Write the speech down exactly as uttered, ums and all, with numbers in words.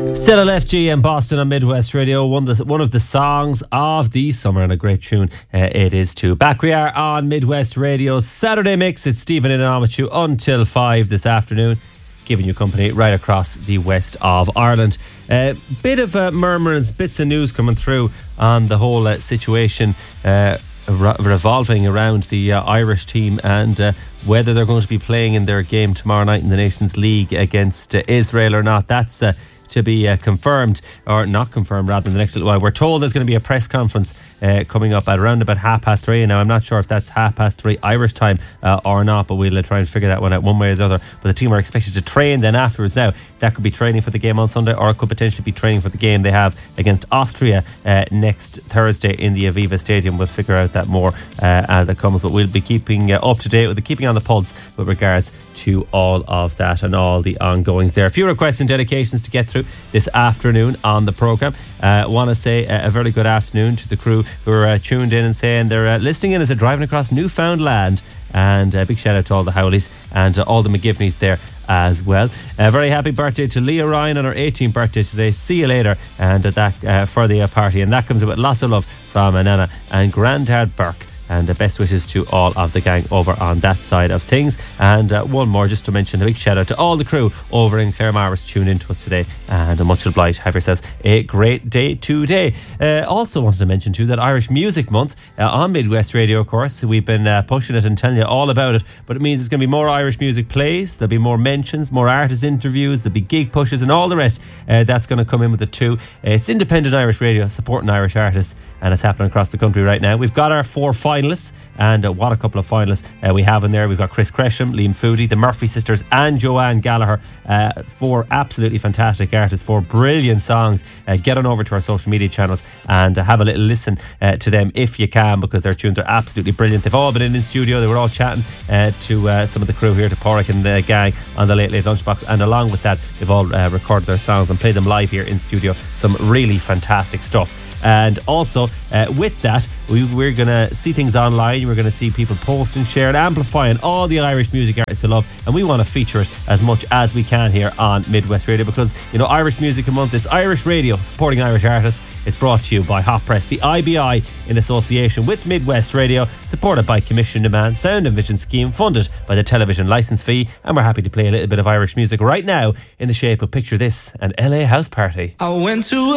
Still L F G in Boston on Midwest Radio, one of the, one of the songs of the summer, and a great tune uh, it is too. Back we are on Midwest Radio's Saturday Mix. It's Stephen in and on with you until five this afternoon, giving you company right across the west of Ireland. A uh, bit of uh, murmurings, bits of news coming through on the whole uh, situation uh, re- revolving around the uh, Irish team and uh, whether they're going to be playing in their game tomorrow night in the Nations League against uh, Israel or not. That's uh, to be uh, confirmed, or not confirmed rather, in the next little while. We're told there's going to be a press conference uh, coming up at around about half past three. Now I'm not sure if that's half past three Irish time uh, or not, but we'll uh, try and figure that one out one way or the other. But the team are expected to train then afterwards. Now that could be training for the game on Sunday, or it could potentially be training for the game they have against Austria uh, next Thursday in the Aviva Stadium. We'll figure out that more uh, as it comes, but we'll be keeping uh, up to date with the keeping on the pulse with regards to all of that and all the ongoings there. A few requests and dedications to get through this afternoon on the programme. I uh, want to say uh, a very good afternoon to the crew who are uh, tuned in and saying they're uh, listening in as they're driving across Newfoundland, and a uh, big shout out to all the Howleys and uh, all the McGivneys there as well. A very happy birthday to Leah Ryan on her eighteenth birthday today. See you later, and uh, that uh, for the uh, party, and that comes with lots of love from uh, Nana and Grandad Burke. And the best wishes to all of the gang over on that side of things. And uh, one more just to mention, a big shout out to all the crew over in Claremorris tuned in to us today, and uh, much obliged. Have yourselves a great day today. Uh, also wanted to mention too that Irish Music Month uh, on Midwest Radio, of course, we've been uh, pushing it and telling you all about it, but it means there's going to be more Irish music plays, there'll be more mentions, more artist interviews, there'll be gig pushes and all the rest. Uh, that's going to come in with it too. Uh, it's independent Irish radio supporting Irish artists, and it's happening across the country right now. We've got our four finalists, and uh, what a couple of finalists uh, we have in there. We've got Chris Gresham, Liam Foodie, the Murphy sisters and Joanne Gallagher. Uh, four absolutely fantastic artists, four brilliant songs. Uh, get on over to our social media channels and uh, have a little listen uh, to them if you can, because their tunes are absolutely brilliant. They've all been in in studio. They were all chatting uh, to uh, some of the crew here, to Porrick and the gang on the Late Late Lunchbox, and along with that they've all uh, recorded their songs and played them live here in studio. Some really fantastic stuff. And also uh, with that we, we're going to see things online. We're going to see people posting, sharing, amplifying all the Irish music artists you love, and we want to feature it as much as we can here on Midwest Radio, because you know, Irish Music Month, it's Irish radio supporting Irish artists. It's brought to you by Hot Press, the I B I in association with Midwest Radio, supported by Commission Demand Sound and Vision Scheme, funded by the television licence fee. And we're happy to play a little bit of Irish music right now in the shape of, picture this, an L A house party. I went to